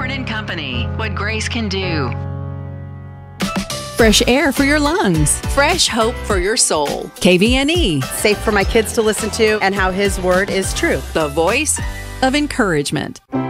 Osborne & Company, what grace can do. Fresh air for your lungs. Fresh hope for your soul. KVNE, Safe for my kids to listen to, and how His word is true. The voice of encouragement.